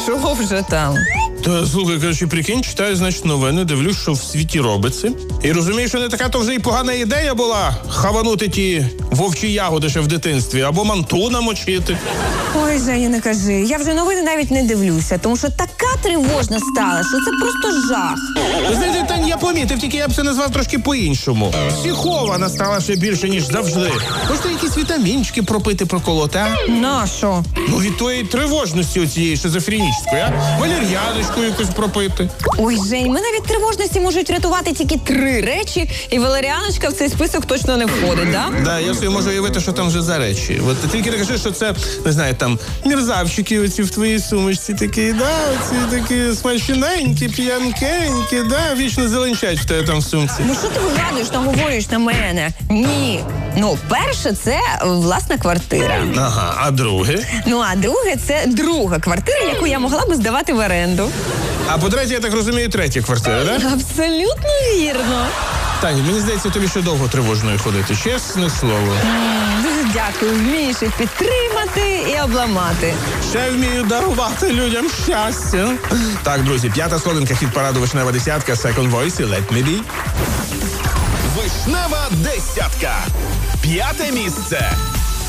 Що вже там? Та, слухай, коротше, прикинь, читаю, значить, новини, дивлюсь, що в світі робиться. І розумію, що не така то вже і погана ідея була хаванути ті вовчі ягоди ще в дитинстві, або манту намочити. Ой, Женя, не кажи. Я вже новини навіть не дивлюся, тому що така тривожна стала, що це просто жах. Ви знаєте, Тань, я помітив, тільки я б це назвав трошки по-іншому. Психована стала ще більше, ніж завжди. Можете якісь вітамінчики пропити, проколоти, а? Нащо? Ну, від тої тривожності оцієї шизофренічної, а? Валер'яночку якусь пропити. Ой, Жень, мене від тривожності можуть рятувати тільки 3 речі, і валеріаночка в цей список точно не входить, да? Да, я собі можу уявити, що там вже за речі. От ти тільки не кажи, що це, не знаю, там, мерзавчики оці в твоїй сумочці такі, да, оці такі смачненькі, п'янкенькі, да, вічно зеленчать в тебе там в сумці. Ну що ти вигадуєш, наговорюєш на мене? Ні. Ну, перше, це власна квартира. Ага, а друге? Ну, а друге, це друга квартира, яку я могла би здавати в оренду. А по-третє, я так розумію, третя квартира, да? Абсолютно вірно. Таня, мені здається, тобі ще довго тривожною ходити, чесне слово. Дуже дякую, вмієш і підтримати, і обламати. Ще вмію дарувати людям щастя. Так, друзі, 5-та сходинка хіт-параду «Вишнева десятка», Second Voice і Let Me Be. Вишнева десятка. 5-те місце.